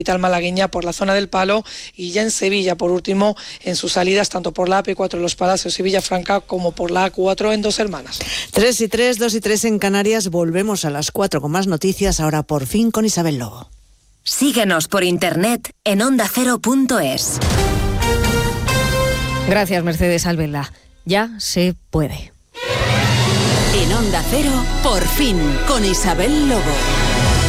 capital malagueña por la zona del Palo, y ya en Sevilla, por último, en sus salidas tanto por la AP4 en Los Palacios y Villafranca como por la A4 en Dos Hermanas. 3:03, 2:03 en Canarias. Volvemos a las 4 con más noticias, ahora por fin con Isabel Lobo. Síguenos por internet en ondacero.es. Gracias, Mercedes Albelda. Ya se puede. En Onda Cero, por fin, con Isabel Lobo.